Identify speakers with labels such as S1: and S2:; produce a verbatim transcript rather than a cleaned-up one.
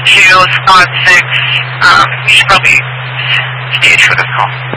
S1: two, spot six. Um, you should probably stage for this call.